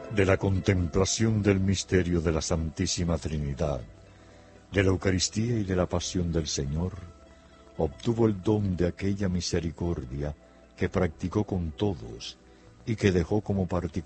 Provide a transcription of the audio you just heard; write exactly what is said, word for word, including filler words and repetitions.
De la contemplación del misterio de la Santísima Trinidad, de la Eucaristía y de la Pasión del Señor, obtuvo el don de aquella misericordia que practicó con todos y que dejó como particular